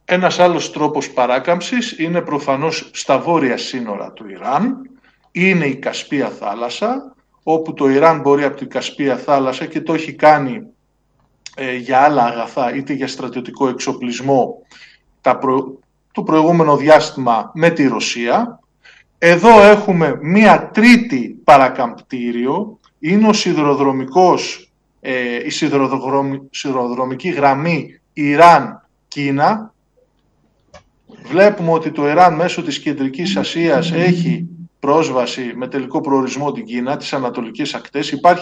Ένας άλλος τρόπος παράκαμψης είναι προφανώς στα βόρεια σύνορα του Ιράν, είναι η Κασπία θάλασσα, όπου το Ιράν μπορεί από την Κασπία θάλασσα, και το έχει κάνει για άλλα αγαθά είτε για στρατιωτικό εξοπλισμό το προηγούμενο διάστημα με τη Ρωσία. Εδώ έχουμε μία τρίτη παρακαμπτήριο, είναι η σιδηροδρομική γραμμή Ιράν-Κίνα. Βλέπουμε ότι το Ιράν μέσω της Κεντρικής Ασίας έχει πρόσβαση με τελικό προορισμό την Κίνα, τις ανατολικές ακτές. Υπάρχει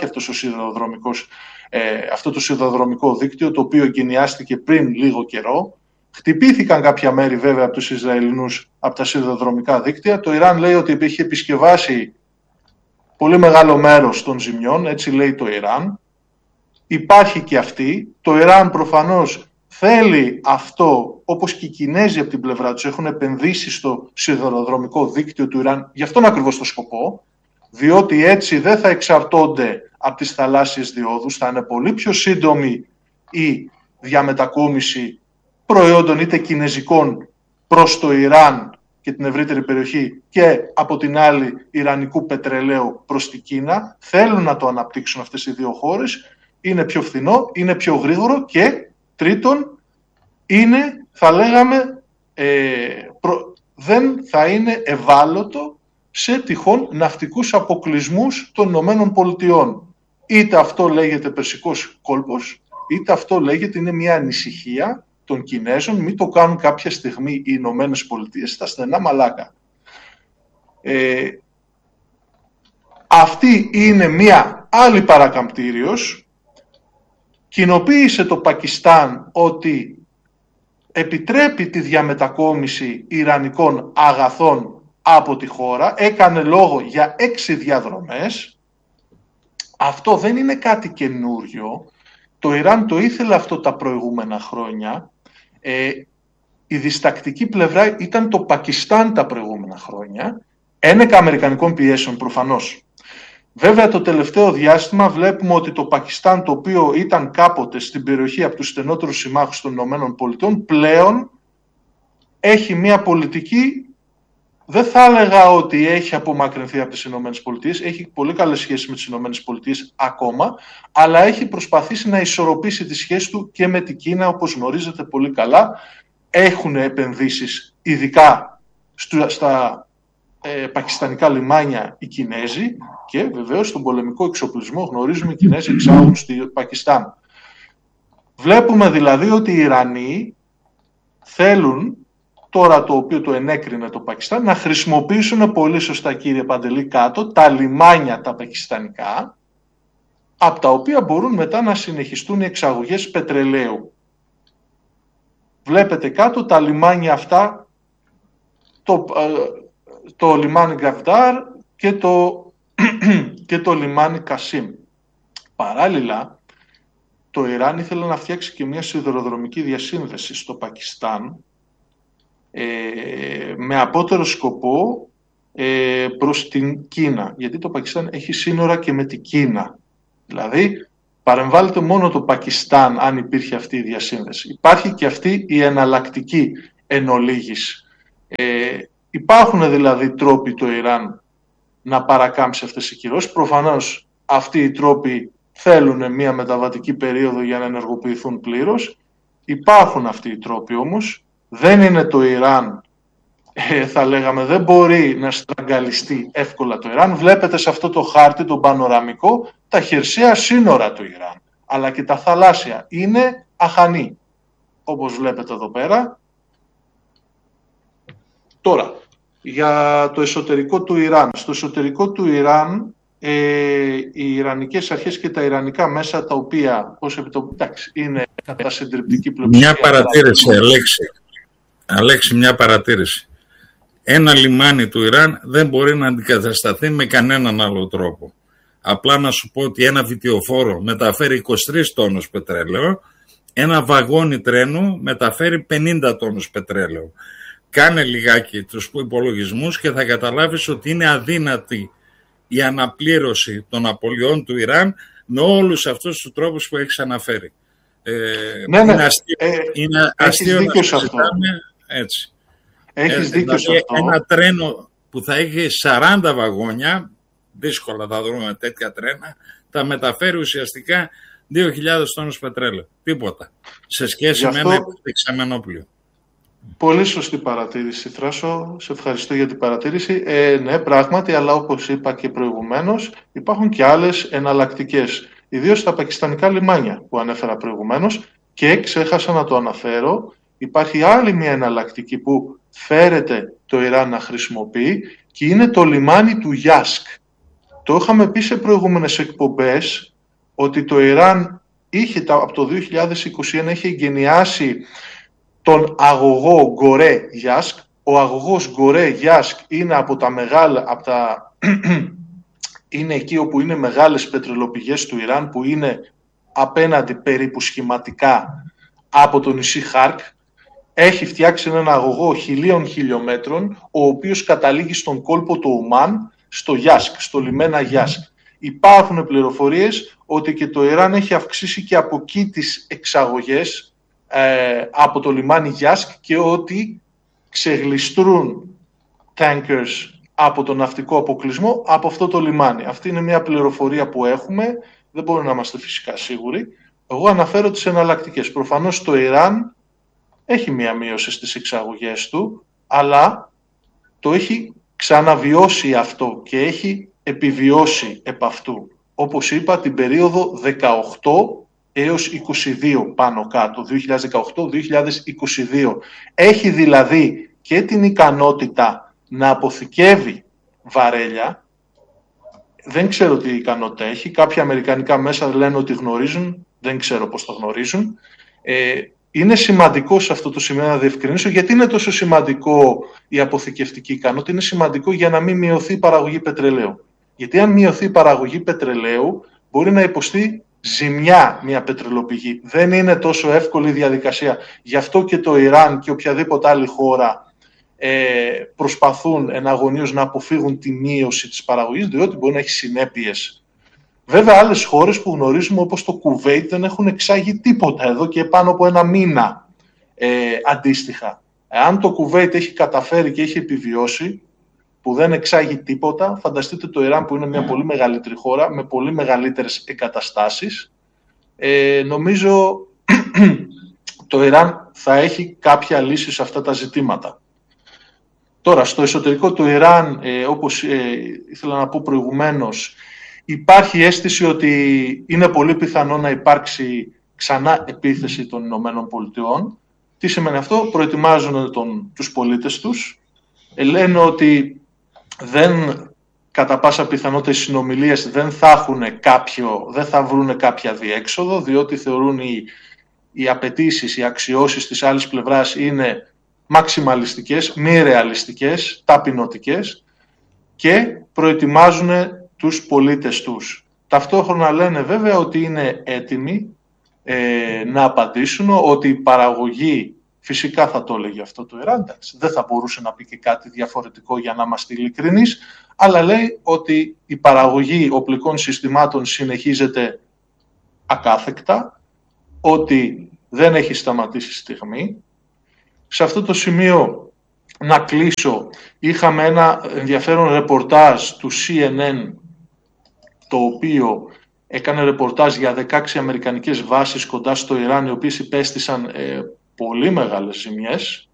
αυτό το σιδηροδρομικό δίκτυο, το οποίο εγκαινιάστηκε πριν λίγο καιρό. Χτυπήθηκαν κάποια μέρη βέβαια από τους Ισραηλινούς από τα σιδηροδρομικά δίκτυα. Το Ιράν λέει ότι έχει επισκευάσει πολύ μεγάλο μέρος των ζημιών, έτσι λέει το Ιράν. Υπάρχει και αυτή. Το Ιράν προφανώς θέλει αυτό, όπως και οι Κινέζοι από την πλευρά τους έχουν επενδύσει στο σιδηροδρομικό δίκτυο του Ιράν, γι' αυτόν ακριβώς το σκοπό, διότι έτσι δεν θα εξαρτώνται από τις θαλάσσιες διόδους, θα είναι πολύ πιο σύντομη η διαμετακόμιση προϊόντων είτε κινεζικών προς το Ιράν και την ευρύτερη περιοχή και από την άλλη ιρανικού πετρελαίου προς την Κίνα. Θέλουν να το αναπτύξουν αυτές οι δύο χώρες, είναι πιο φθηνό, είναι πιο γρήγορο και τρίτον είναι, θα λέγαμε, δεν θα είναι ευάλωτο σε τυχόν ναυτικούς αποκλεισμούς των Ηνωμένων Πολιτειών. Είτε αυτό λέγεται Περσικός κόλπος, είτε αυτό λέγεται είναι μια ανησυχία των Κινέζων, μην το κάνουν κάποια στιγμή οι Ηνωμένες Πολιτείες στα στενά μαλάκα. Αυτή είναι μια άλλη παρακαμπτήριος. Κοινοποίησε το Πακιστάν ότι επιτρέπει τη διαμετακόμιση ιρανικών αγαθών από τη χώρα, έκανε λόγο για 6 διαδρομές. Αυτό δεν είναι κάτι καινούριο. Το Ιράν το ήθελε αυτό τα προηγούμενα χρόνια. Η διστακτική πλευρά ήταν το Πακιστάν τα προηγούμενα χρόνια, ένεκα αμερικανικών πιέσεων προφανώς. Βέβαια το τελευταίο διάστημα βλέπουμε ότι το Πακιστάν, το οποίο ήταν κάποτε στην περιοχή από τους στενότερους συμμάχους των ΗΠΑ, πλέον έχει μια πολιτική, δεν θα έλεγα ότι έχει απομακρυνθεί από τις ΗΠΑ, έχει πολύ καλές σχέσεις με τις ΗΠΑ ακόμα, αλλά έχει προσπαθήσει να ισορροπήσει τις σχέσεις του και με την Κίνα, όπως γνωρίζετε πολύ καλά. Έχουν επενδύσεις ειδικά στα πακιστανικά λιμάνια οι Κινέζοι και βεβαίως στον πολεμικό εξοπλισμό γνωρίζουμε οι Κινέζοι εξάγουν στο Πακιστάν. Βλέπουμε δηλαδή ότι οι Ιρανοί θέλουν, τώρα το οποίο το ενέκρινε το Πακιστάν, να χρησιμοποιήσουν πολύ σωστά, κύριε Παντελή, κάτω τα λιμάνια τα πακιστανικά, από τα οποία μπορούν μετά να συνεχιστούν οι εξαγωγές πετρελαίου. Βλέπετε κάτω τα λιμάνια αυτά, το λιμάνι Γκαβδάρ και το λιμάνι Κασίμ. Παράλληλα, το Ιράν ήθελε να φτιάξει και μια σιδηροδρομική διασύνδεση στο Πακιστάν με απότερο σκοπό προς την Κίνα, γιατί το Πακιστάν έχει σύνορα και με την Κίνα. Δηλαδή, παρεμβάλλεται μόνο το Πακιστάν αν υπήρχε αυτή η διασύνδεση. Υπάρχει και αυτή η εναλλακτική εν ολίγης. Υπάρχουν δηλαδή τρόποι το Ιράν να παρακάμψει αυτές οι κυρώσεις. Προφανώς αυτοί οι τρόποι θέλουν μια μεταβατική περίοδο για να ενεργοποιηθούν πλήρως. Υπάρχουν αυτοί οι τρόποι όμως. Δεν είναι το Ιράν, θα λέγαμε, δεν μπορεί να στραγγαλιστεί εύκολα το Ιράν. Βλέπετε σε αυτό το χάρτη, το πανοραμικό, τα χερσαία σύνορα του Ιράν, αλλά και τα θαλάσσια είναι αχανή, όπως βλέπετε εδώ πέρα. Τώρα, για το εσωτερικό του Ιράν. Στο εσωτερικό του Ιράν, οι Ιρανικές αρχές και τα Ιρανικά μέσα, τα οποία, εντάξει, είναι τα συντριπτική πλειοψηφία. Μια παρατήρηση, Αλέξη, μια παρατήρηση. Ένα λιμάνι του Ιράν δεν μπορεί να αντικατασταθεί με κανέναν άλλο τρόπο. Απλά να σου πω ότι ένα βιτιοφόρο μεταφέρει 23 τόνους πετρέλαιο, ένα βαγόνι τρένου μεταφέρει 50 τόνους πετρέλαιο. Κάνε λιγάκι τους υπολογισμούς και θα καταλάβεις ότι είναι αδύνατη η αναπλήρωση των απολειών του Ιράν με όλους αυτούς τους τρόπους που έχεις αναφέρει. Ναι. Είναι αστείο να συζητάμε έτσι. Έχεις δίκιο σε αυτό. Ένα τρένο που θα έχει 40 βαγόνια, δύσκολα θα δούμε τέτοια τρένα, θα μεταφέρει ουσιαστικά 2.000 τόνους πετρέλαιο. Τίποτα. Σε σχέση με ένα εξαμενό πλοίο. Πολύ σωστή παρατήρηση, Θράσο. Σε ευχαριστώ για την παρατήρηση. Ναι, πράγματι, αλλά όπως είπα και προηγουμένως, υπάρχουν και άλλες εναλλακτικές. Ιδίως στα πακιστανικά λιμάνια που ανέφερα προηγουμένως και ξέχασα να το αναφέρω. Υπάρχει άλλη μια εναλλακτική που φέρεται το Ιράν να χρησιμοποιεί και είναι το λιμάνι του Γιάσκ. Το είχαμε πει σε προηγούμενες εκπομπές ότι το Ιράν από το 2021 είχε εγκαινιάσει τον αγωγό Γκορέ Γιάσκ. Ο αγωγός Γκορέ Γιάσκ είναι από τα μεγάλα, είναι εκεί όπου είναι μεγάλες πετρελοπηγές του Ιράν, που είναι απέναντι περίπου σχηματικά από το νησί Χάρκ. Έχει φτιάξει έναν αγωγό 1.000 χιλιόμετρων, ο οποίος καταλήγει στον κόλπο του Ομάν, στο Γιάσκ, στο λιμένα Γιάσκ. Υπάρχουν πληροφορίες ότι και το Ιράν έχει αυξήσει και από εκεί τις εξαγωγές από το λιμάνι Γιάσκ και ότι ξεγλιστρούν tankers από τον ναυτικό αποκλεισμό από αυτό το λιμάνι. Αυτή είναι μια πληροφορία που έχουμε, δεν μπορούμε να είμαστε φυσικά σίγουροι. Εγώ αναφέρω τις εναλλακτικές. Προφανώς το Ιράν έχει μια μείωση στις εξαγωγές του, αλλά το έχει ξαναβιώσει αυτό και έχει επιβιώσει επ' αυτού. Όπως είπα, την περίοδο 18 έως 22 πάνω κάτω, 2018-2022. Έχει δηλαδή και την ικανότητα να αποθηκεύει βαρέλια. Δεν ξέρω τι ικανότητα έχει. Κάποια αμερικανικά μέσα λένε ότι γνωρίζουν. Δεν ξέρω πώς το γνωρίζουν. Είναι σημαντικό σε αυτό το σημείο να διευκρινίσω γιατί είναι τόσο σημαντικό η αποθηκευτική ικανότητα. Είναι σημαντικό για να μην μειωθεί η παραγωγή πετρελαίου. Γιατί αν μειωθεί η παραγωγή πετρελαίου, μπορεί να υποστεί ζημιά μια πετρελοπηγή. Δεν είναι τόσο εύκολη η διαδικασία. Γι' αυτό και το Ιράν και οποιαδήποτε άλλη χώρα προσπαθούν εναγωνίως να αποφύγουν τη μείωση της παραγωγής, διότι μπορεί να έχει συνέπειες. Βέβαια, άλλες χώρες που γνωρίζουμε, όπως το Κουβέιτ, δεν έχουν εξάγει τίποτα εδώ και πάνω από ένα μήνα αντίστοιχα. Αν το Κουβέιτ έχει καταφέρει και έχει επιβιώσει, που δεν εξάγει τίποτα, φανταστείτε το Ιράν που είναι μια πολύ μεγαλύτερη χώρα, με πολύ μεγαλύτερες εγκαταστάσεις. Νομίζω το Ιράν θα έχει κάποια λύση σε αυτά τα ζητήματα. Τώρα, στο εσωτερικό του Ιράν, όπως ήθελα να πω προηγουμένως, υπάρχει αίσθηση ότι είναι πολύ πιθανό να υπάρξει ξανά επίθεση των Ηνωμένων Πολιτειών. Τι σημαίνει αυτό? Προετοιμάζουν τους πολίτες τους. Λένε ότι κατά πάσα πιθανότητα οι συνομιλίες δεν θα βρουν κάποια διέξοδο, διότι θεωρούν οι απαιτήσεις, οι αξιώσεις της άλλης πλευράς είναι μαξιμαλιστικές, μη ρεαλιστικές, ταπεινωτικές και προετοιμάζουν τους πολίτες τους. Ταυτόχρονα λένε βέβαια ότι είναι έτοιμοι να απαντήσουν, ότι η παραγωγή, φυσικά θα το έλεγε αυτό το Ιράν, δεν θα μπορούσε να πει και κάτι διαφορετικό για να είμαστε ειλικρινείς, αλλά λέει ότι η παραγωγή οπλικών συστημάτων συνεχίζεται ακάθεκτα, ότι δεν έχει σταματήσει στιγμή. Σε αυτό το σημείο να κλείσω, είχαμε ένα ενδιαφέρον ρεπορτάζ του CNN, το οποίο έκανε ρεπορτάζ για 16 αμερικανικές βάσεις κοντά στο Ιράν, οι οποίες υπέστησαν πολύ μεγάλες ζημιές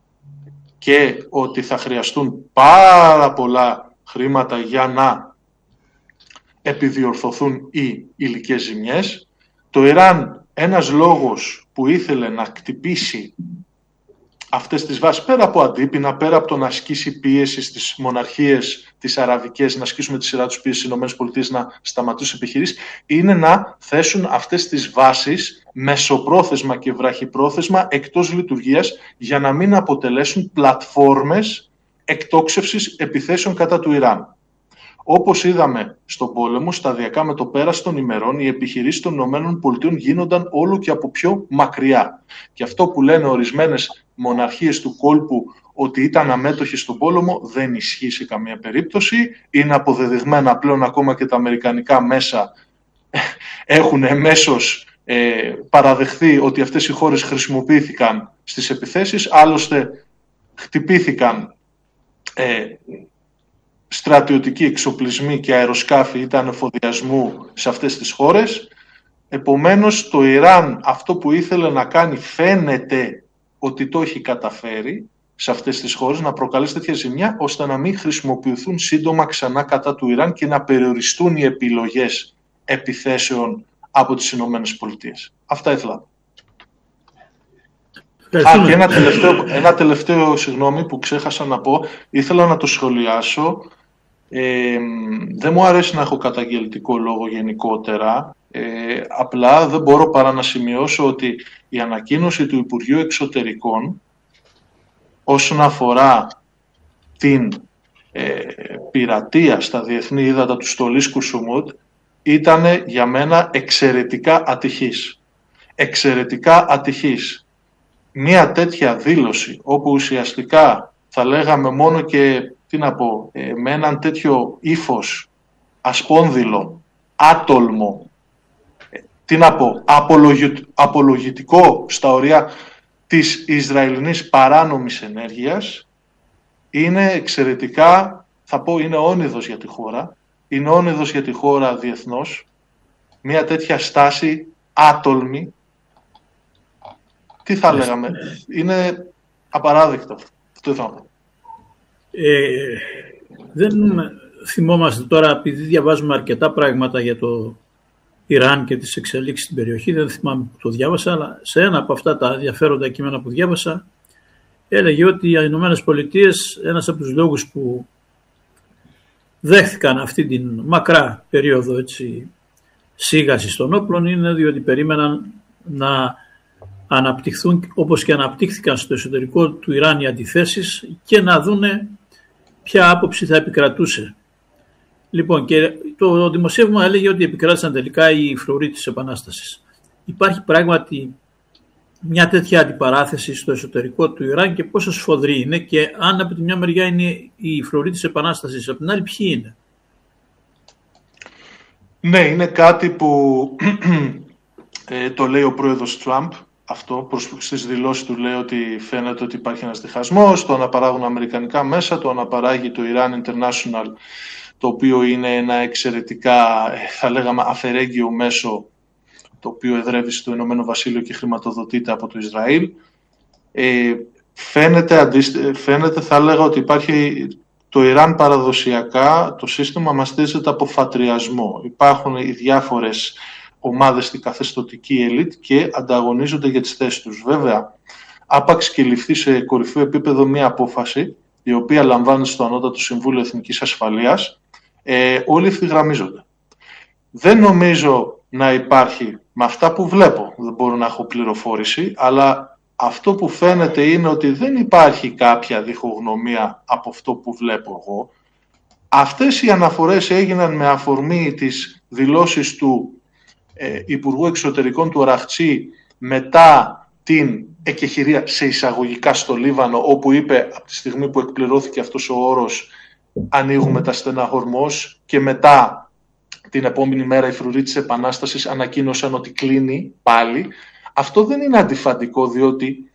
και ότι θα χρειαστούν πάρα πολλά χρήματα για να επιδιορθωθούν οι υλικές ζημιές. Το Ιράν, ένας λόγος που ήθελε να κτυπήσει αυτές τις βάσεις, πέρα από αντίπεινα, πέρα από το να ασκήσει πίεση στις μοναρχίες τις αραβικές, να ασκήσουμε τη σειρά τους πίεση στις ΗΠΑ να σταματήσουν επιχειρήσεις, είναι να θέσουν αυτές τις βάσεις μεσοπρόθεσμα και βραχυπρόθεσμα εκτός λειτουργίας, για να μην αποτελέσουν πλατφόρμες εκτόξευσης επιθέσεων κατά του Ιράν. Όπως είδαμε στον πόλεμο, σταδιακά με το πέρας των ημερών, οι επιχειρήσεις των ΗΠΑ γίνονταν όλο και από πιο μακριά. Και αυτό που λένε ορισμένες μοναρχίες του κόλπου ότι ήταν αμέτωχοι στον πόλεμο δεν ισχύει σε καμία περίπτωση. Είναι αποδεδειγμένα πλέον, ακόμα και τα αμερικανικά μέσα έχουν εμέσως παραδεχθεί ότι αυτές οι χώρες χρησιμοποιήθηκαν στις επιθέσεις, άλλωστε χτυπήθηκαν στρατιωτικοί εξοπλισμοί και αεροσκάφη ήταν εφοδιασμού σε αυτές τις χώρες. Επομένως, το Ιράν αυτό που ήθελε να κάνει φαίνεται ότι το έχει καταφέρει σε αυτές τις χώρες, να προκαλέσει τέτοια ζημιά, ώστε να μην χρησιμοποιηθούν σύντομα ξανά κατά του Ιράν και να περιοριστούν οι επιλογές επιθέσεων από τις Ηνωμένες Πολιτείες. Αυτά ήθελα. Και ένα τελευταίο, συγγνώμη, που ξέχασα να πω, ήθελα να το σχολιάσω. Δεν μου αρέσει να έχω καταγγελτικό λόγο γενικότερα, απλά δεν μπορώ παρά να σημειώσω ότι η ανακοίνωση του Υπουργείου Εξωτερικών όσον αφορά την πειρατεία στα διεθνή ύδατα του στολίσκου Σουμούτ ήταν για μένα εξαιρετικά ατυχής. Εξαιρετικά ατυχής. Μία τέτοια δήλωση όπου ουσιαστικά θα λέγαμε μόνο και με έναν τέτοιο ύφος ασπόνδυλο, άτολμο, απολογητικό στα ωριά της Ισραηλινής παράνομης ενέργειας, είναι εξαιρετικά, θα πω, είναι όνειδος για τη χώρα. Είναι όνειδος για τη χώρα διεθνώς. Μια τέτοια στάση άτολμη, τι θα λέγαμε, είναι απαράδεκτο. Αυτό ήθελα να πω. Δεν θυμόμαστε τώρα, επειδή διαβάζουμε αρκετά πράγματα για το Ιράν και τις εξελίξεις στην περιοχή, δεν θυμάμαι που το διάβασα, αλλά σε ένα από αυτά τα ενδιαφέροντα κείμενα που διάβασα έλεγε ότι οι Ηνωμένες Πολιτείες, ένας από τους λόγους που δέχθηκαν αυτή την μακρά περίοδο σίγασης των όπλων είναι διότι περίμεναν να αναπτυχθούν όπως και αναπτύχθηκαν στο εσωτερικό του Ιράν οι αντιθέσεις και να δούνε ποια άποψη θα επικρατούσε. Λοιπόν, και το δημοσίευμα έλεγε ότι επικράτησαν τελικά οι φρουροί της Επανάστασης. Υπάρχει πράγματι μια τέτοια αντιπαράθεση στο εσωτερικό του Ιράν και πόσο σφοδρή είναι, και αν από τη μια μεριά είναι οι φρουροί της Επανάστασης, από την άλλη ποιοι είναι? Ναι, είναι κάτι που το λέει ο πρόεδρος Τραμπ. Αυτό στις δηλώσεις του λέει ότι φαίνεται ότι υπάρχει ένας διχασμός, το αναπαράγουν αμερικανικά μέσα, το αναπαράγει το Iran International, το οποίο είναι ένα εξαιρετικά, θα λέγαμε, αφαιρέγγιο μέσο, το οποίο εδρεύει στο Ηνωμένο Βασίλειο και χρηματοδοτείται από το Ισραήλ. Φαίνεται, θα έλεγα, ότι υπάρχει το Ιράν παραδοσιακά, το σύστημα μαστίζεται από φατριασμό. Υπάρχουν οι διάφορες ομάδες στη καθεστωτική ελίτ και ανταγωνίζονται για τις θέσεις τους. Βέβαια, άπαξ και ληφθεί σε κορυφαίο επίπεδο μία απόφαση, η οποία λαμβάνεται στο Ανώτατο Συμβούλιο Εθνικής Ασφαλείας, όλοι ευθυγραμμίζονται. Δεν νομίζω να υπάρχει, με αυτά που βλέπω, δεν μπορώ να έχω πληροφόρηση, αλλά αυτό που φαίνεται είναι ότι δεν υπάρχει κάποια διχογνωμία από αυτό που βλέπω εγώ. Αυτές οι αναφορές έγιναν με αφορμή τις δηλώσεις του Υπουργού Εξωτερικών του Αραχτσί μετά την εκεχηρία σε εισαγωγικά στο Λίβανο, όπου είπε από τη στιγμή που εκπληρώθηκε αυτός ο όρος ανοίγουμε τα στενά Χορμός, και μετά την επόμενη μέρα οι φρουροί της Επανάστασης ανακοίνωσαν ότι κλείνει πάλι. Αυτό δεν είναι αντιφατικό, διότι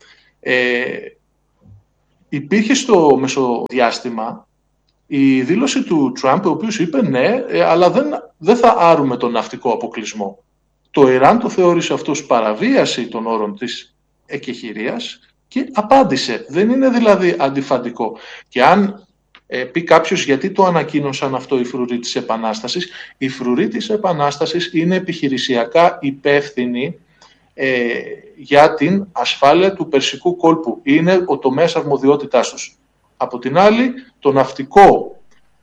υπήρχε στο μεσοδιάστημα η δήλωση του Τραμπ, ο οποίος είπε ναι, αλλά δεν θα άρουμε τον ναυτικό αποκλεισμό. Το Ιράν το θεώρησε αυτό ως παραβίαση των όρων της εκεχηρίας και απάντησε. Δεν είναι δηλαδή αντιφατικό. Και αν πει κάποιος γιατί το ανακοίνωσαν αυτό οι φρουροί της Επανάστασης, οι φρουροί της Επανάστασης είναι επιχειρησιακά υπεύθυνοι για την ασφάλεια του Περσικού κόλπου. Είναι ο τομέας αρμοδιότητάς τους. Από την άλλη, το ναυτικό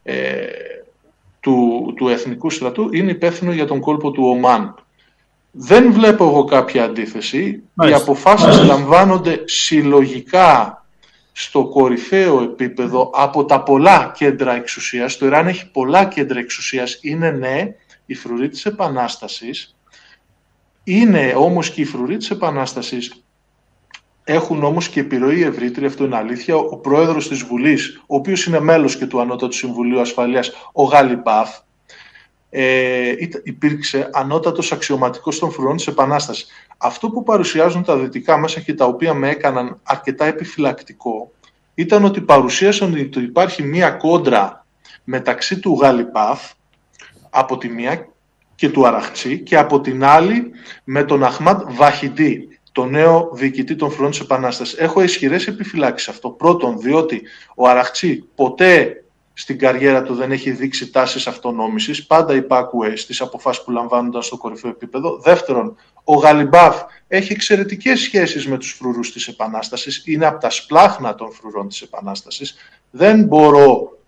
του Εθνικού Στρατού είναι υπεύθυνο για τον κόλπο του Ομάν. Δεν βλέπω εγώ κάποια αντίθεση. Οι αποφάσεις λαμβάνονται συλλογικά στο κορυφαίο επίπεδο από τα πολλά κέντρα εξουσίας. Το Ιράν έχει πολλά κέντρα εξουσίας. Είναι ναι, οι φρουροί της Επανάστασης. Είναι όμως και οι φρουροί της Επανάστασης. Έχουν όμως και επιρροή ευρύτερη, αυτό είναι αλήθεια. Ο πρόεδρος της Βουλής, ο οποίος είναι μέλος και του Ανώτατου Συμβουλίου Ασφαλείας, ο Γάλιμπαφ, υπήρξε ανώτατος αξιωματικός των φρουρών της Επανάστασης. Αυτό που παρουσιάζουν τα δυτικά μέσα και τα οποία με έκαναν αρκετά επιφυλακτικό ήταν ότι παρουσίασαν ότι υπάρχει μία κόντρα μεταξύ του Γαλιπάφ από τη μία και του Αραχτσί και από την άλλη με τον Αχμάντ Βαχιντή, το νέο διοικητή των φρουρών της Επανάστασης. Έχω ισχυρές επιφυλάξεις αυτό. Πρώτον, διότι ο Αραχτσί ποτέ στην καριέρα του δεν έχει δείξει τάσεις αυτονόμησης, πάντα υπάκουε στις αποφάσεις που λαμβάνονταν στο κορυφαίο επίπεδο. Δεύτερον, ο Γαλιμπάφ έχει εξαιρετικές σχέσεις με τους φρουρούς της Επανάστασης, είναι από τα σπλάχνα των φρουρών της Επανάστασης. Δεν μπορώ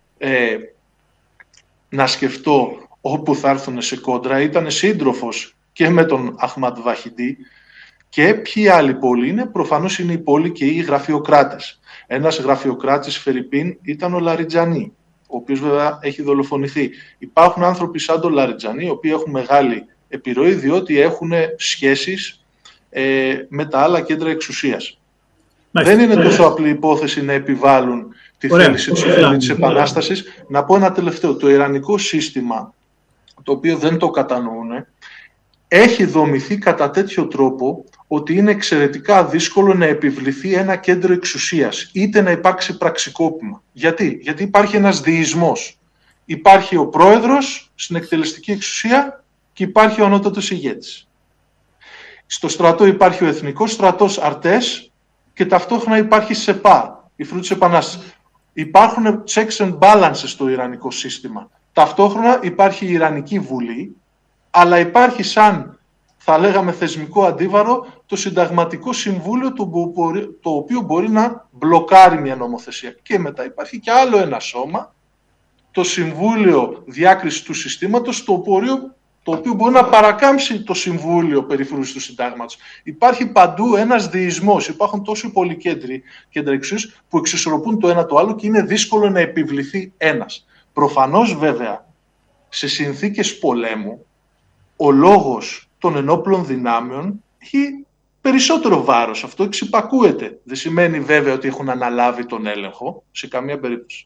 να σκεφτώ όπου θα έρθουν σε κόντρα. Ήταν σύντροφος και με τον Αχμάντ Βαχιντή. Και ποιοι άλλοι πόλοι είναι? Προφανώς είναι οι πόλοι και οι γραφειοκράτες. Ένας γραφειοκράτης Φερρυπίν ήταν ο Λαριτζανί, ο οποίος βέβαια έχει δολοφονηθεί. Υπάρχουν άνθρωποι σαν τον Λαριτζανί, οι οποίοι έχουν μεγάλη επιρροή, διότι έχουν σχέσεις με τα άλλα κέντρα εξουσίας. Δεν είναι τόσο απλή υπόθεση να επιβάλλουν τη θέληση της Επανάστασης. Να πω ένα τελευταίο. Το ιρανικό σύστημα, το οποίο δεν το κατανοούν, έχει δομηθεί κατά τέτοιο τρόπο ότι είναι εξαιρετικά δύσκολο να επιβληθεί ένα κέντρο εξουσίας, είτε να υπάρξει πραξικόπημα. Γιατί? Γιατί υπάρχει ένας διεισμός. Υπάρχει ο πρόεδρος στην εκτελεστική εξουσία και υπάρχει ο ανώτατος ηγέτης. Στο στρατό υπάρχει ο εθνικός στρατός Αρτές και ταυτόχρονα υπάρχει ΣΕΠΑ, η φρουρή της Επανάστασης. Υπάρχουν checks and balances στο ιρανικό σύστημα. Ταυτόχρονα υπάρχει η Ιρανική Βουλή, αλλά υπάρχει σαν, θα λέγαμε, θεσμικό αντίβαρο το Συνταγματικό Συμβούλιο, το οποίο μπορεί να μπλοκάρει μια νομοθεσία. Και μετά υπάρχει και άλλο ένα σώμα, το Συμβούλιο Διάκρισης του Συστήματος, το οποίο μπορεί να παρακάμψει το Συμβούλιο Περιφρούρησης του Συντάγματος. Υπάρχει παντού ένας διεισμός. Υπάρχουν τόσοι πολλοί κέντρα εξουσίας που εξισορροπούν το ένα το άλλο και είναι δύσκολο να επιβληθεί ένας. Προφανώς, βέβαια, σε συνθήκες πολέμου, ο λόγος των ενόπλων δυνάμεων έχει περισσότερο βάρος. Αυτό εξυπακούεται. Δεν σημαίνει βέβαια ότι έχουν αναλάβει τον έλεγχο σε καμία περίπτωση.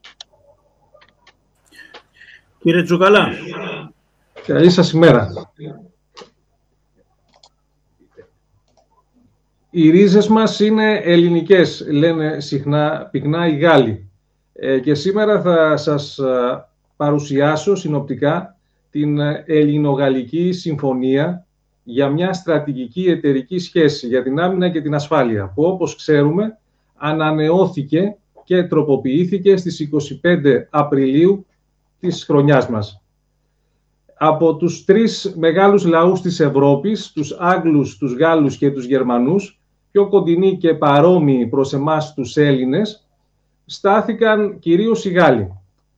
Κύριε Τζουκαλά. Καλή σας ημέρα. Οι ρίζες μας είναι ελληνικές, λένε συχνά πυκνά οι Γάλλοι. Και σήμερα θα σας παρουσιάσω συνοπτικά την Ελληνογαλλική Συμφωνία για μια στρατηγική εταιρική σχέση για την άμυνα και την ασφάλεια, που όπως ξέρουμε ανανεώθηκε και τροποποιήθηκε στις 25 Απριλίου της χρονιάς μας. Από τους τρεις μεγάλους λαούς της Ευρώπης, τους Άγγλους, τους Γάλλους και τους Γερμανούς, πιο κοντινοί και παρόμοιοι προς εμάς τους Έλληνες, στάθηκαν κυρίως οι Γάλλοι.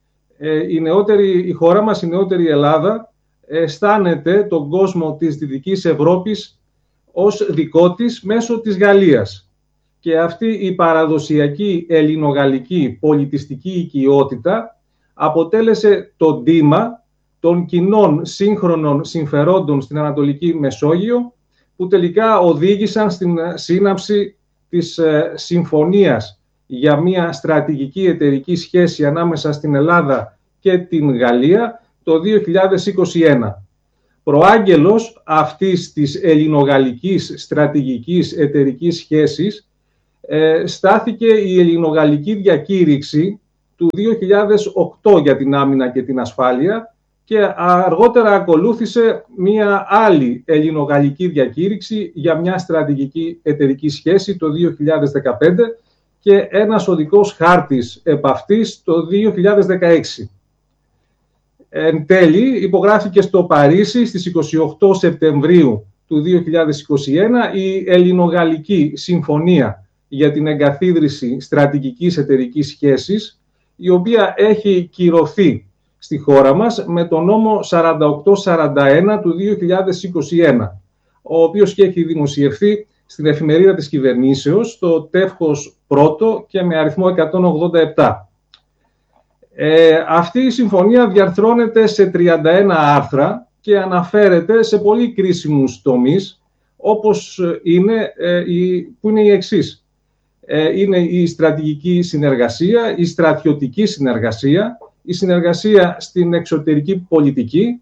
Η χώρα μας, η νεότερη Ελλάδα, αισθάνεται τον κόσμο της Δυτικής Ευρώπης ως δικό της μέσω της Γαλλίας. Και αυτή η παραδοσιακή ελληνογαλλική πολιτιστική οικειότητα αποτέλεσε το ντύμα των κοινών σύγχρονων συμφερόντων στην Ανατολική Μεσόγειο, που τελικά οδήγησαν στην σύναψη της συμφωνίας για μια στρατηγική εταιρική σχέση ανάμεσα στην Ελλάδα και την Γαλλία το 2021. Προάγγελος αυτής της ελληνογαλλικής στρατηγικής εταιρικής σχέσης στάθηκε η ελληνογαλλική διακήρυξη του 2008 για την άμυνα και την ασφάλεια και αργότερα ακολούθησε μια άλλη ελληνογαλλική διακήρυξη για μια στρατηγική εταιρική σχέση το 2015 και ένας οδικός χάρτης επ' αυτής το 2016. Εν τέλει, υπογράφηκε στο Παρίσι στις 28 Σεπτεμβρίου του 2021 η Ελληνογαλλική Συμφωνία για την εγκαθίδρυση στρατηγικής εταιρικής σχέσης, η οποία έχει κυρωθεί στη χώρα μας με τον νόμο 4841 του 2021, ο οποίος και έχει δημοσιευθεί στην εφημερίδα της κυβερνήσεως, στο τεύχος 1 και με αριθμό 187. Αυτή η συμφωνία διαρθρώνεται σε 31 άρθρα και αναφέρεται σε πολύ κρίσιμους τομείς, όπως που είναι οι εξής. Είναι η στρατηγική συνεργασία, η στρατιωτική συνεργασία, η συνεργασία στην εξωτερική πολιτική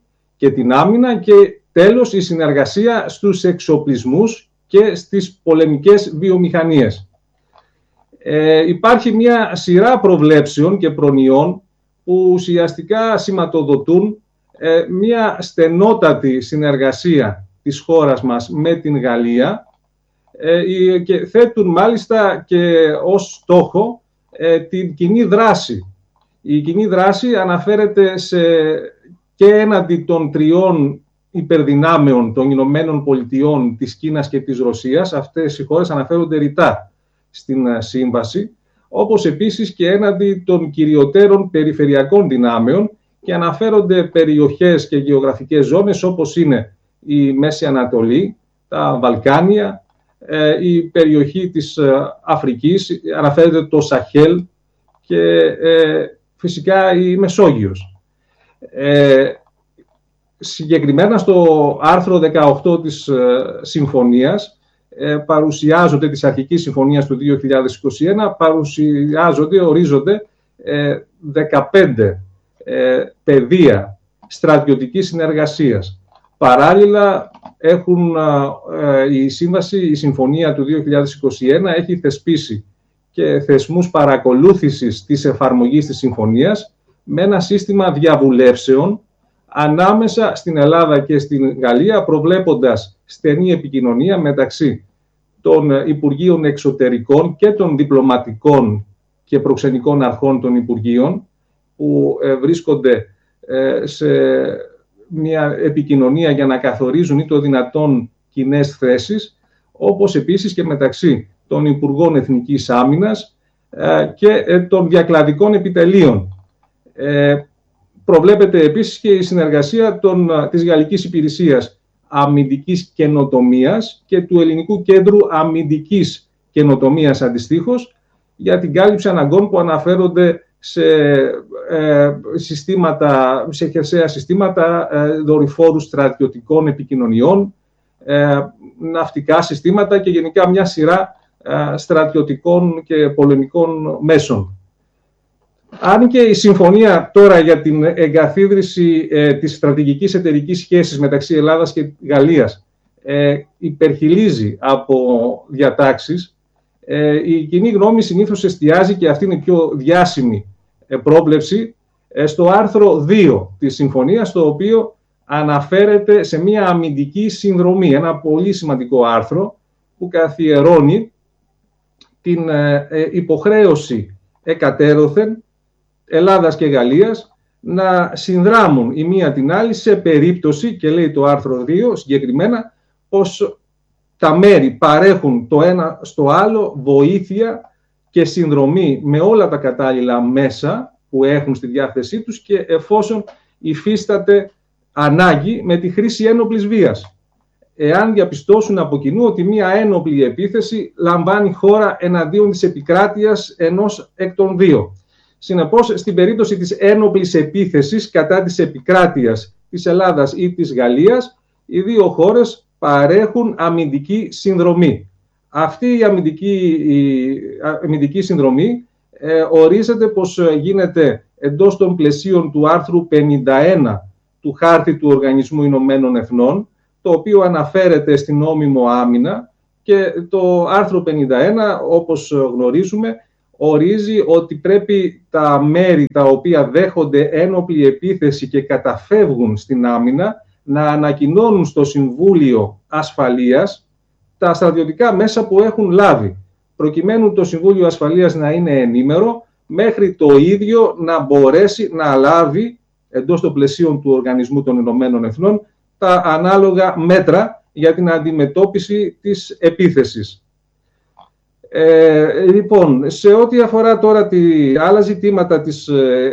και την άμυνα και τέλος η συνεργασία στους εξοπλισμούς και στις πολεμικές βιομηχανίες. Υπάρχει μια σειρά προβλέψεων και προνοιών που ουσιαστικά σηματοδοτούν μια στενότατη συνεργασία της χώρας μας με την Γαλλία και θέτουν μάλιστα και ως στόχο την κοινή δράση. Η κοινή δράση αναφέρεται και έναντι των τριών υπερδυνάμεων των Ηνωμένων Πολιτειών, της Κίνας και της Ρωσίας. Αυτές οι χώρες αναφέρονται ρητά στην σύμβαση, όπως επίσης και έναντι των κυριωτέρων περιφερειακών δυνάμεων και αναφέρονται περιοχές και γεωγραφικές ζώνες όπως είναι η Μέση Ανατολή, τα Βαλκάνια, η περιοχή της Αφρικής, αναφέρεται το Σαχέλ και φυσικά η Μεσόγειος. Συγκεκριμένα στο άρθρο 18 της συμφωνίας παρουσιάζονται, της αρχικής συμφωνίας του 2021, ορίζονται 15 πεδία στρατιωτικής συνεργασίας. Παράλληλα, η συμφωνία του 2021 έχει θεσπίσει και θεσμούς παρακολούθησης της εφαρμογής της συμφωνίας με ένα σύστημα διαβουλεύσεων ανάμεσα στην Ελλάδα και στην Γαλλία, προβλέποντας στενή επικοινωνία μεταξύ των Υπουργείων Εξωτερικών και των διπλωματικών και προξενικών αρχών των Υπουργείων, που βρίσκονται σε μια επικοινωνία για να καθορίζουν ή το δυνατόν κοινές θέσεις, όπως επίσης και μεταξύ των Υπουργών Εθνικής Άμυνας και των διακλαδικών επιτελείων. Προβλέπεται επίσης και η συνεργασία της Γαλλικής Υπηρεσίας Αμυντικής Καινοτομίας και του Ελληνικού Κέντρου Αμυντικής Καινοτομίας αντιστοίχως, για την κάλυψη αναγκών που αναφέρονται σε χερσαία συστήματα, δορυφόρους στρατιωτικών επικοινωνιών, ναυτικά συστήματα και γενικά μια σειρά στρατιωτικών και πολεμικών μέσων. Αν και η συμφωνία τώρα για την εγκαθίδρυση της στρατηγικής εταιρικής σχέσης μεταξύ Ελλάδας και Γαλλίας υπερχιλίζει από διατάξεις, η κοινή γνώμη συνήθως εστιάζει, και αυτή είναι η πιο διάσημη πρόβλεψη, στο άρθρο 2 της συμφωνίας, το οποίο αναφέρεται σε μια αμυντική συνδρομή, ένα πολύ σημαντικό άρθρο που καθιερώνει την υποχρέωση εκατέρωθεν Ελλάδας και Γαλλίας να συνδράμουν η μία την άλλη σε περίπτωση, και λέει το άρθρο 2 συγκεκριμένα, πως τα μέρη παρέχουν το ένα στο άλλο βοήθεια και συνδρομή με όλα τα κατάλληλα μέσα που έχουν στη διάθεσή τους και εφόσον υφίσταται ανάγκη με τη χρήση ένοπλης βίας, εάν διαπιστώσουν από κοινού ότι μία ένοπλη επίθεση λαμβάνει χώρα εναντίον της επικράτειας ενός εκ των δύο. Συνεπώς, στην περίπτωση της ένοπλης επίθεσης κατά της επικράτειας της Ελλάδας ή της Γαλλίας, οι δύο χώρες παρέχουν αμυντική συνδρομή. Αυτή η αμυντική συνδρομή ορίζεται πως γίνεται εντός των πλαισίων του άρθρου 51 του Χάρτη του Οργανισμού Ηνωμένων Εθνών, το οποίο αναφέρεται στην νόμιμο άμυνα, και το άρθρο 51, όπως γνωρίζουμε, ορίζει ότι πρέπει τα μέρη τα οποία δέχονται ένοπλη επίθεση και καταφεύγουν στην άμυνα να ανακοινώνουν στο Συμβούλιο Ασφαλείας τα στρατιωτικά μέσα που έχουν λάβει, προκειμένου το Συμβούλιο Ασφαλείας να είναι ενήμερο, μέχρι το ίδιο να μπορέσει να λάβει εντός των πλαισίων του Οργανισμού των Ηνωμένων Εθνών τα ανάλογα μέτρα για την αντιμετώπιση της επίθεσης. Λοιπόν, σε ό,τι αφορά τώρα άλλα ζητήματα της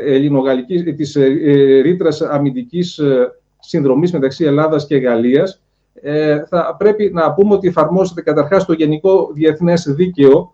ρήτρας αμυντικής συνδρομής μεταξύ Ελλάδας και Γαλλίας, θα πρέπει να πούμε ότι εφαρμόζεται καταρχάς το Γενικό Διεθνές Δίκαιο,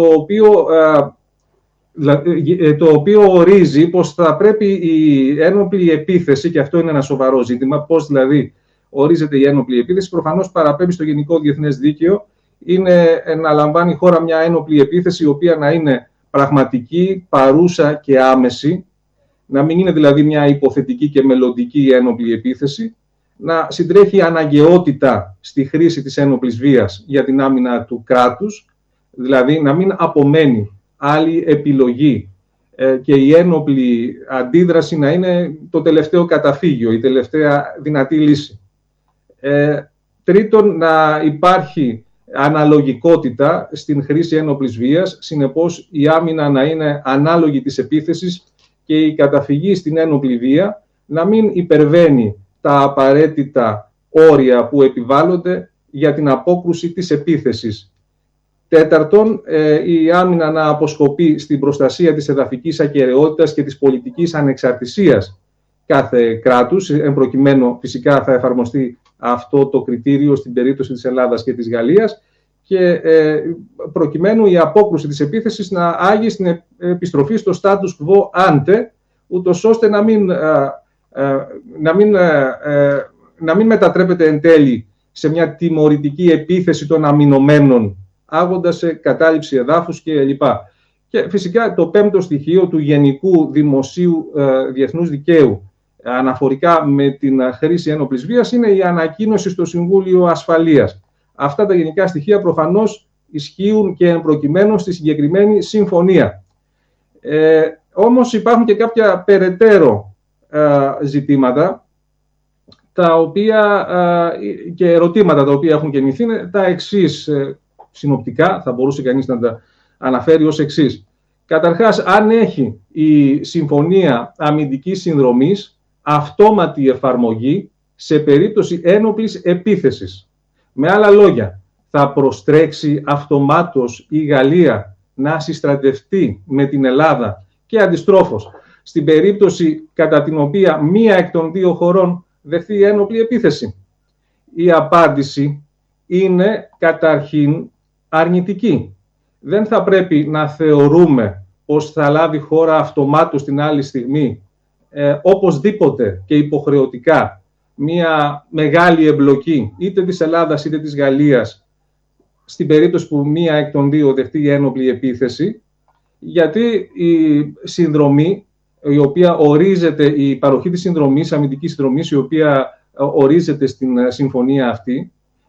το οποίο ορίζει πως θα πρέπει η ένοπλη επίθεση, και αυτό είναι ένα σοβαρό ζήτημα, πώς δηλαδή ορίζεται η ένοπλη επίθεση, προφανώς παραπέμπει στο Γενικό Διεθνές Δίκαιο, είναι να λαμβάνει η χώρα μια ένοπλη επίθεση η οποία να είναι πραγματική, παρούσα και άμεση, να μην είναι δηλαδή μια υποθετική και μελλοντική ένοπλη επίθεση, να συντρέχει αναγκαιότητα στη χρήση της ένοπλης βίας για την άμυνα του κράτους, δηλαδή να μην απομένει άλλη επιλογή και η ένοπλη αντίδραση να είναι το τελευταίο καταφύγιο, η τελευταία δυνατή λύση. Τρίτον, να υπάρχει αναλογικότητα στην χρήση ένοπλης βίας, συνεπώς η άμυνα να είναι ανάλογη της επίθεσης και η καταφυγή στην ένοπλη βία να μην υπερβαίνει τα απαραίτητα όρια που επιβάλλονται για την απόκρουση της επίθεσης. Τέταρτον, η άμυνα να αποσκοπεί στην προστασία της εδαφικής ακεραιότητας και της πολιτικής ανεξαρτησίας κάθε κράτους. Εν προκειμένου, φυσικά θα εφαρμοστεί αυτό το κριτήριο στην περίπτωση της Ελλάδας και της Γαλλίας και προκειμένου η απόκρουση της επίθεσης να άγει στην επιστροφή στο status quo ante, ούτως ώστε να μην μετατρέπεται εν τέλει σε μια τιμωρητική επίθεση των αμυνωμένων, άγοντας σε κατάληψη εδάφους κλπ. Και φυσικά το πέμπτο στοιχείο του γενικού δημοσίου διεθνούς δικαίου αναφορικά με την χρήση ένοπλης βίας είναι η ανακοίνωση στο Συμβούλιο Ασφαλείας. Αυτά τα γενικά στοιχεία προφανώς ισχύουν και εν προκειμένου στη συγκεκριμένη συμφωνία. Όμως υπάρχουν και κάποια περαιτέρω ζητήματα τα οποία, και ερωτήματα τα οποία έχουν γεννηθεί, είναι τα εξής συνοπτικά, θα μπορούσε κανείς να τα αναφέρει ως εξής. Καταρχάς, αν έχει η Συμφωνία Αμυντικής Συνδρομής αυτόματη εφαρμογή σε περίπτωση ένοπλης επίθεσης. Με άλλα λόγια, θα προστρέξει αυτομάτως η Γαλλία να συστρατευτεί με την Ελλάδα και αντιστρόφως στην περίπτωση κατά την οποία μία εκ των δύο χωρών δεχθεί ένοπλη επίθεση? Η απάντηση είναι καταρχήν αρνητική. Δεν θα πρέπει να θεωρούμε πως θα λάβει χώρα αυτομάτως την άλλη στιγμή οπωσδήποτε και υποχρεωτικά μία μεγάλη εμπλοκή είτε της Ελλάδας είτε της Γαλλίας στην περίπτωση που μία εκ των δύο δεχτεί ένοπλη επίθεση, γιατί η συνδρομή, η οποία ορίζεται, η παροχή της συνδρομής, αμυντικής συνδρομής, η οποία ορίζεται στην συμφωνία αυτή,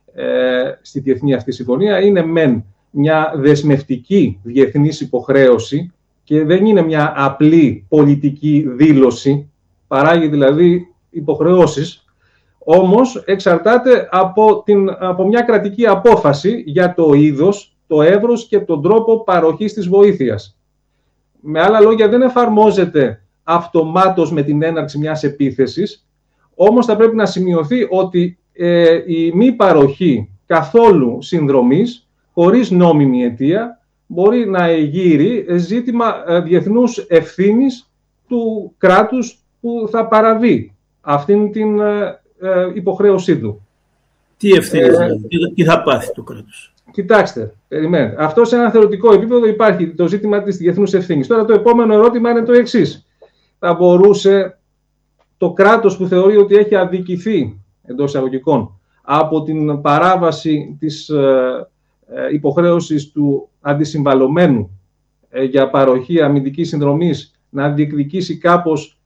στη διεθνή αυτή συμφωνία, είναι μεν μια δεσμευτική διεθνής υποχρέωση και δεν είναι μια απλή πολιτική δήλωση, παράγει δηλαδή υποχρεώσεις, όμως εξαρτάται από μια κρατική απόφαση για το είδος, το εύρος και τον τρόπο παροχής της βοήθειας. Με άλλα λόγια, δεν εφαρμόζεται αυτομάτως με την έναρξη μιας επίθεσης, όμως θα πρέπει να σημειωθεί ότι η μη παροχή καθόλου συνδρομής, χωρίς νόμιμη αιτία, μπορεί να εγείρει ζήτημα διεθνούς ευθύνης του κράτους που θα παραβεί αυτήν την υποχρέωσή του. Τι ευθύνη τι θα πάθει το κράτος? Κοιτάξτε, περιμένετε. Αυτό σε ένα θεωρητικό επίπεδο υπάρχει το ζήτημα της διεθνούς ευθύνης. Τώρα το επόμενο ερώτημα είναι το εξής. Θα μπορούσε το κράτος που θεωρεί ότι έχει αδικηθεί, εντός εισαγωγικών, από την παράβαση της υποχρέωσης του αντισυμβαλωμένου για παροχή αμυντικής συνδρομής να διεκδικήσει κάπως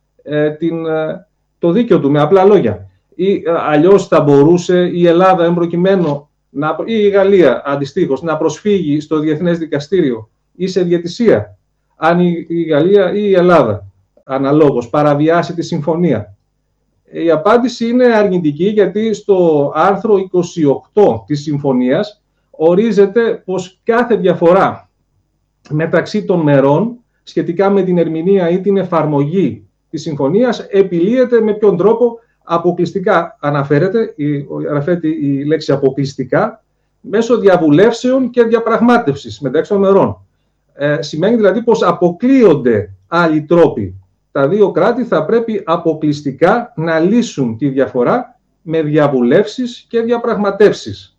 το δίκαιο του, με απλά λόγια? Ή αλλιώς θα μπορούσε η Ελλάδα εμπροκειμένου ή η Γαλλία αντιστοίχως να προσφύγει στο Διεθνές Δικαστήριο ή σε διαιτησία, αν η Γαλλία ή η Ελλάδα αναλόγως παραβιάσει τη συμφωνία? Η απάντηση είναι αρνητική, γιατί στο άρθρο 28 της συμφωνίας ορίζεται πως κάθε διαφορά μεταξύ των μερών σχετικά με την ερμηνεία ή την εφαρμογή της συμφωνίας επιλύεται με ποιον τρόπο? Αποκλειστικά αναφέρεται η λέξη αποκλειστικά, μέσω διαβουλεύσεων και διαπραγμάτευσης μεταξύ των μερών. Σημαίνει δηλαδή πως αποκλείονται άλλοι τρόποι. Τα δύο κράτη θα πρέπει αποκλειστικά να λύσουν τη διαφορά με διαβουλεύσεις και διαπραγματεύσεις.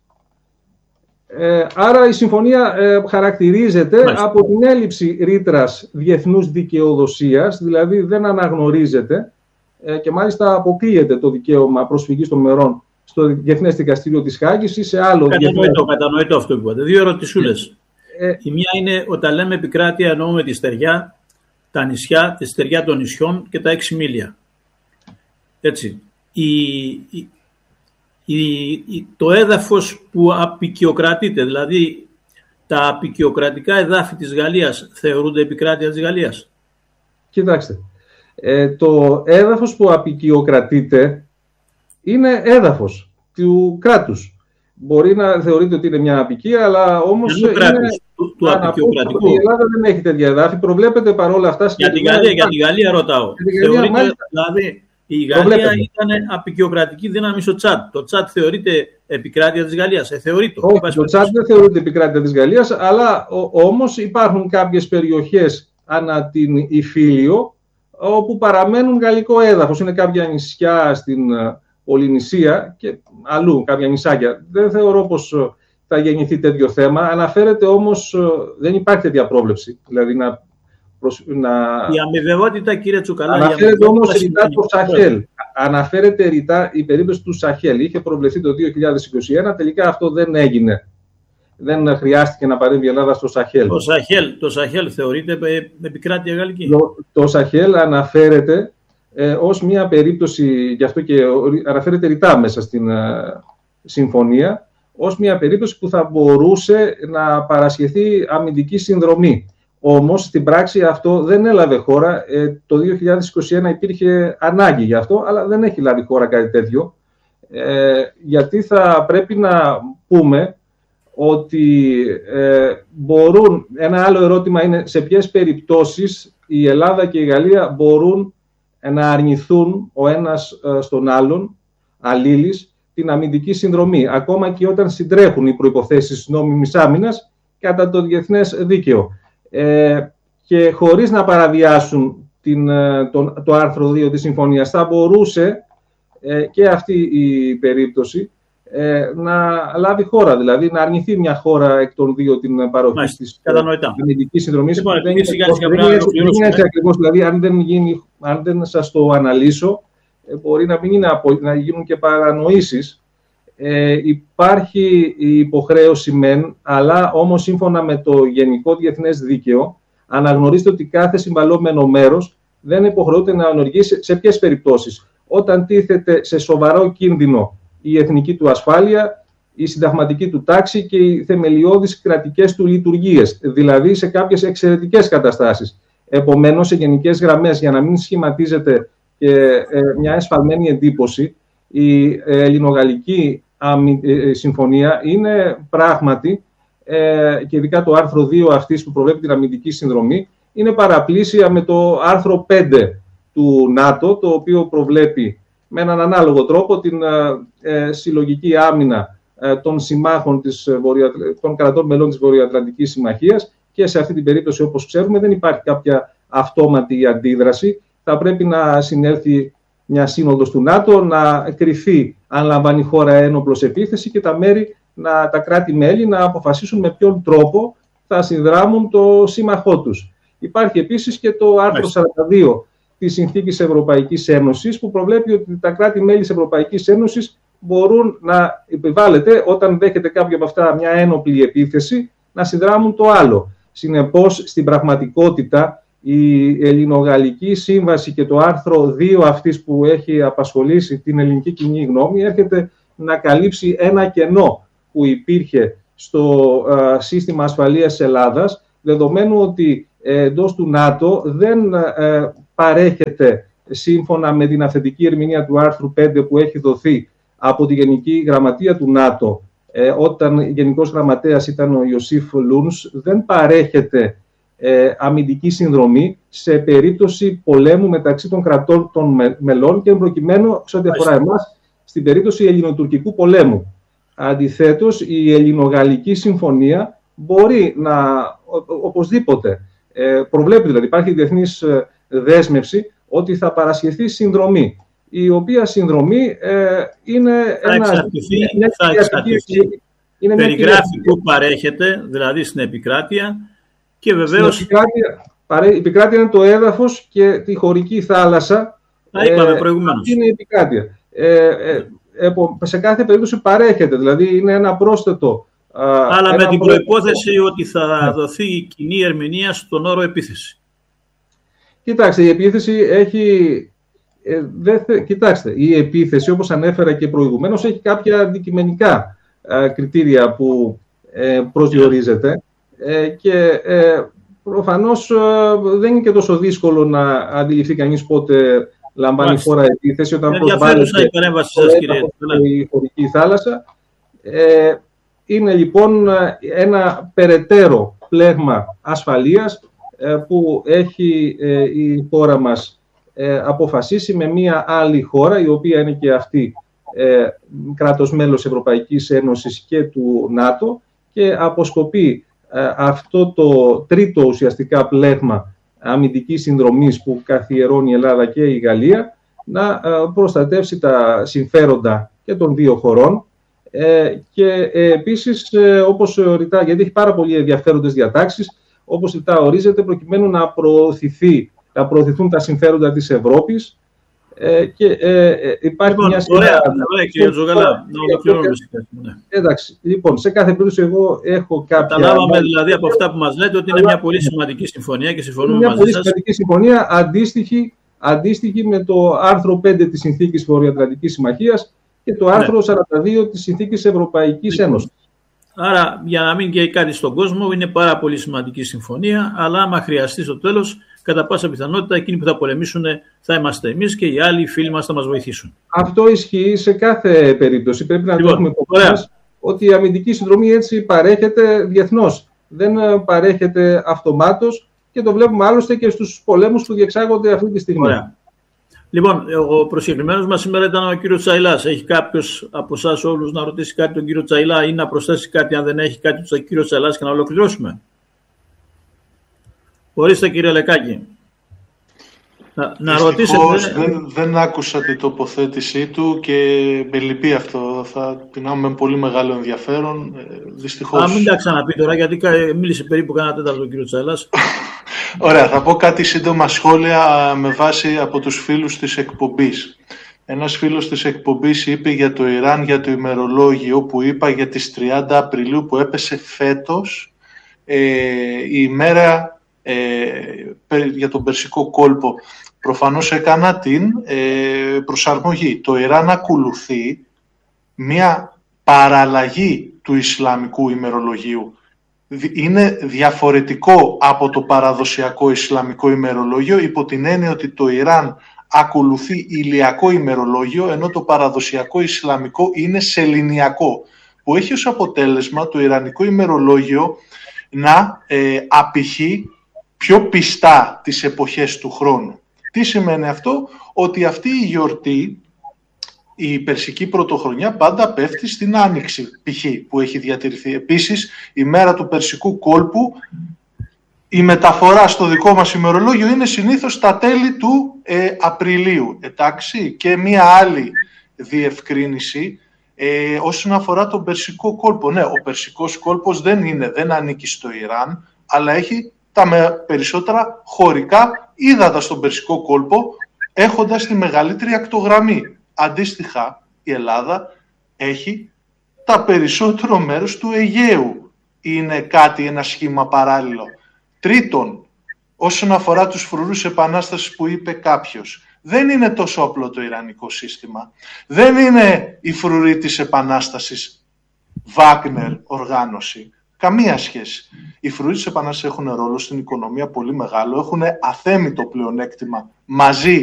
Άρα η συμφωνία χαρακτηρίζεται από την έλλειψη ρήτρας διεθνούς δικαιοδοσίας, δηλαδή δεν αναγνωρίζεται και μάλιστα αποκλείεται το δικαίωμα προσφυγής των μερών στο Διεθνές Δικαστήριο της Χάγης ή σε άλλο. Κατανοητό αυτό που είπατε. Δύο ερωτησούλες. Η μία είναι, όταν λέμε επικράτεια, εννοούμε τη στεριά, τα νησιά, τη στεριά των νησιών και τα 6 μίλια. Έτσι. το έδαφος που αποικιοκρατείται, δηλαδή τα αποικιοκρατικά εδάφη της Γαλλίας θεωρούνται επικράτεια της Γαλλίας? Κοιτάξτε, το έδαφος που αποικιοκρατείται είναι έδαφος του κράτους. Μπορεί να θεωρείται ότι είναι μια αποικία, αλλά όμως του αποικιοκρατικού. Η Ελλάδα δεν έχει τέτοια εδάφη. Προβλέπεται παρόλα αυτά... Για τη Γαλλία ρωτάω. Θεωρείται, δηλαδή, η Γαλλία ήταν αποικιοκρατική δύναμη στο Τσάντ. Το Τσάντ θεωρείται επικράτεια της Γαλλίας? Θεωρείται. Όχι, το Τσάντ δεν θεωρείται επικράτεια της Γαλλίας, αλλά όμως υπάρχουν κάποιες περιοχές ανά την Ιφίλιο όπου παραμένουν γαλλικό έδαφος. Είναι κάποια νησιά στην Πολυνησία και αλλού, κάποια νησάκια. Δεν θεωρώ πως θα γεννηθεί τέτοιο θέμα. Αναφέρεται όμως, δεν υπάρχει τέτοια πρόβλεψη. Δηλαδή η αμοιβαιότητα, κύριε Τσουκαλά. Αναφέρεται όμως ρητά το Σαχέλ. Αναφέρεται ρητά η περίπτωση του Σαχέλ. Είχε προβλεφθεί το 2021, τελικά αυτό δεν έγινε. Δεν χρειάστηκε να παρέμβει η Ελλάδα στο Σαχέλ. Το Σαχέλ θεωρείται επικράτεια γαλλική? Το Σαχέλ αναφέρεται ως μια περίπτωση, γι' αυτό και αναφέρεται ρητά μέσα στην συμφωνία, ως μια περίπτωση που θα μπορούσε να παρασχεθεί αμυντική συνδρομή. Όμως στην πράξη αυτό δεν έλαβε χώρα. Το 2021 υπήρχε ανάγκη γι' αυτό, αλλά δεν έχει λάβει χώρα κάτι τέτοιο. Γιατί θα πρέπει να πούμε ότι μπορούν, ένα άλλο ερώτημα είναι σε ποιες περιπτώσεις η Ελλάδα και η Γαλλία μπορούν να αρνηθούν ο ένας στον άλλον, αλλήλεις, την αμυντική συνδρομή, ακόμα και όταν συντρέχουν οι προϋποθέσεις νόμιμης άμυνας κατά το διεθνές δίκαιο. Και χωρίς να παραβιάσουν το άρθρο 2 της συμφωνίας, θα μπορούσε και αυτή η περίπτωση να λάβει χώρα, δηλαδή να αρνηθεί μια χώρα εκ των δύο την παροχή της αμυντικής συνδρομής. Δεν είναι έτσι ακριβώς, δηλαδή αν δεν σας το αναλύσω, μπορεί να γίνουν και παρανοήσεις. Υπάρχει η υποχρέωση μεν, αλλά όμως σύμφωνα με το Γενικό Διεθνές Δίκαιο αναγνωρίζεται ότι κάθε συμβαλόμενο μέρος δεν υποχρεούται να ενεργήσει σε ποιες περιπτώσεις? Όταν τίθεται σε σοβαρό κίνδυνο η εθνική του ασφάλεια, η συνταγματική του τάξη και οι θεμελιώδεις κρατικές του λειτουργίες, δηλαδή σε κάποιες εξαιρετικές καταστάσεις. Επομένως, σε γενικές γραμμές, για να μην σχηματίζεται μια εσφαλμένη εντύπωση, η ελληνογαλλική συμφωνία είναι πράγματι, και ειδικά το άρθρο 2 αυτής που προβλέπει την αμυντική συνδρομή, είναι παραπλήσια με το άρθρο 5 του ΝΑΤΟ, το οποίο προβλέπει με έναν ανάλογο τρόπο την συλλογική άμυνα των συμμάχων των κρατών μελών της Βορειοατλαντικής Συμμαχίας, και σε αυτή την περίπτωση, όπως ξέρουμε, δεν υπάρχει κάποια αυτόματη αντίδραση. Θα πρέπει να συνέλθει μια σύνοδος του ΝΑΤΟ, να κριθεί αν λαμβάνει η χώρα ένοπλος επίθεση και τα κράτη-μέλη να αποφασίσουν με ποιον τρόπο θα συνδράμουν το σύμμαχό τους. Υπάρχει επίσης και το άρθρο 42 της Συνθήκης Ευρωπαϊκής Ένωσης, που προβλέπει ότι τα κράτη-μέλη της Ευρωπαϊκής Ένωσης μπορούν να επιβάλλεται, όταν δέχεται κάποιο από αυτά μια ένοπλη επίθεση, να συνδράμουν το άλλο. Συνεπώς, στην πραγματικότητα, η Ελληνογαλλική Σύμβαση και το άρθρο 2 αυτής που έχει απασχολήσει την ελληνική κοινή γνώμη έρχεται να καλύψει ένα κενό που υπήρχε στο σύστημα ασφαλείας Ελλάδας, δεδομένου ότι εντός του ΝΑΤΟ δεν παρέχεται, σύμφωνα με την αυθεντική ερμηνεία του άρθρου 5 που έχει δοθεί από τη Γενική Γραμματεία του ΝΑΤΟ, όταν γενικός γραμματέας ήταν ο Ιωσήφ Λούνς, δεν παρέχεται αμυντική συνδρομή σε περίπτωση πολέμου μεταξύ των κρατών των μελών και προκειμένου, σε ό,τι αφορά εμάς, στην περίπτωση ελληνοτουρκικού πολέμου. Αντιθέτως, η Ελληνογαλλική Συμφωνία μπορεί να, οπωσδήποτε, προβλέπει, δηλαδή υπάρχει διεθνής δέσμευση ότι θα παρασχεθεί συνδρομή, η οποία συνδρομή είναι περιγράφει που παρέχεται, δηλαδή στην επικράτεια, και βεβαίως η επικράτεια είναι το έδαφος και τη χωρική θάλασσα. Είπαμε προηγουμένως. Είναι η επικράτεια. Σε κάθε περίπτωση παρέχεται, δηλαδή είναι ένα πρόσθετο. Αλλά με την προϋπόθεση ότι θα δοθεί η κοινή ερμηνεία στον όρο επίθεση. Κοιτάξτε, η επίθεση έχει Κοιτάξτε, η επίθεση, όπως ανέφερα και προηγουμένως, έχει κάποια αντικειμενικά κριτήρια που προσδιορίζεται και προφανώς δεν είναι και τόσο δύσκολο να αντιληφθεί κανείς πότε λαμβάνει χώρα επίθεση, όταν προσβάλλεται η χωρική θάλασσα. Είναι λοιπόν ένα περαιτέρω πλέγμα ασφαλείας που έχει η χώρα μας αποφασίσει με μια άλλη χώρα, η οποία είναι και αυτή κράτος μέλος Ευρωπαϊκής Ένωσης και του ΝΑΤΟ, και αποσκοπεί αυτό το τρίτο ουσιαστικά πλέγμα αμυντικής συνδρομής που καθιερώνει η Ελλάδα και η Γαλλία να προστατεύσει τα συμφέροντα και των δύο χωρών και επίσης όπως ρητά, γιατί έχει πάρα πολύ ενδιαφέροντες διατάξεις, όπως ρητά ορίζεται, προκειμένου να προωθηθούν τα συμφέροντα της Ευρώπης και υπάρχει μια σειρά... Ωραία κύριε Τζογαλά, να ολοκληρώνουμε. Εντάξει, λοιπόν, σε κάθε περίπτωση εγώ έχω κάποια... Καταλάβαμε δηλαδή από αυτά που μας λέτε ότι είναι μια πολύ σημαντική συμφωνία και συμφωνούμε μαζί σας. Μια πολύ σημαντική συμφωνία, αντίστοιχη με το άρθρο 5 της Συνθήκης Βορειοατλαντικής Συμμαχίας και το άρθρο 42 της Συνθήκης Ευρωπαϊκής Ένωσης. Άρα, για να μην καίει κάτι στον κόσμο, είναι πάρα πολύ σημαντική συμφωνία, αλλά άμα χρειαστεί στο τέλος, κατά πάσα πιθανότητα, εκείνοι που θα πολεμήσουν θα είμαστε εμείς και οι άλλοι φίλοι μας θα μας βοηθήσουν. Αυτό ισχύει σε κάθε περίπτωση. Πρέπει να το έχουμε υπόψη μας ότι η αμυντική συνδρομή έτσι παρέχεται διεθνώς. Δεν παρέχεται αυτομάτως και το βλέπουμε άλλωστε και στους πολέμους που διεξάγονται αυτή τη στιγμή. Ωραία. Λοιπόν, ο προσκεκλημένος μας σήμερα ήταν ο κύριος Τσαϊλάς. Έχει κάποιος από εσάς όλους να ρωτήσει κάτι τον κύριο Τσαϊλά ή να προσθέσει κάτι, αν δεν έχει κάτι τον κύριο Τσαϊλάς, και να ολοκληρώσουμε? Ορίστε κύριε Λεκάκη. Να ρωτήσετε. Δεν άκουσα την τοποθέτησή του και με λυπεί αυτό. Θα την άμουμε με πολύ μεγάλο ενδιαφέρον. Δυστυχώς. Μην τα ξαναπεί τώρα, γιατί μίλησε περίπου κανένα τέταρτο ο κύριος Τσαϊλάς. Ωραία, θα πω κάτι σύντομα σχόλια με βάση από τους φίλους της εκπομπής. Ένας φίλος της εκπομπής είπε για το Ιράν, για το ημερολόγιο, που είπα για τις 30 Απριλίου που έπεσε φέτος η ημέρα για τον Περσικό κόλπο. Προφανώς έκανα την προσαρμογή. Το Ιράν ακολουθεί μια παραλλαγή του Ισλαμικού ημερολογίου. Είναι διαφορετικό από το παραδοσιακό Ισλαμικό ημερολόγιο, υπό την έννοια ότι το Ιράν ακολουθεί ηλιακό ημερολόγιο, ενώ το παραδοσιακό Ισλαμικό είναι σεληνιακό, που έχει ως αποτέλεσμα το Ιρανικό ημερολόγιο να απηχεί πιο πιστά τις εποχές του χρόνου. Τι σημαίνει αυτό? Ότι αυτή η γιορτή, η Περσική Πρωτοχρονιά, πάντα πέφτει στην Άνοιξη, π.χ. που έχει διατηρηθεί. Επίσης, η μέρα του Περσικού κόλπου, η μεταφορά στο δικό μας ημερολόγιο είναι συνήθως τα τέλη του Απριλίου. Εντάξει, και μία άλλη διευκρίνηση όσον αφορά τον Περσικό κόλπο. Ναι, ο Περσικός κόλπος δεν ανήκει στο Ιράν, αλλά έχει τα περισσότερα χωρικά ύδατα στον Περσικό κόλπο, έχοντας τη μεγαλύτερη ακτογραμμή. Αντίστοιχα, η Ελλάδα έχει τα περισσότερο μέρος του Αιγαίου. Είναι ένα σχήμα παράλληλο. Τρίτον, όσον αφορά τους φρουρούς επανάστασης που είπε κάποιος, δεν είναι τόσο απλό το ιρανικό σύστημα. Δεν είναι η φρουρή της επανάστασης Βάγνερ οργάνωση. Καμία σχέση. Οι φρουροί της επανάστασης έχουν ρόλο στην οικονομία πολύ μεγάλο, έχουν αθέμητο πλεονέκτημα μαζί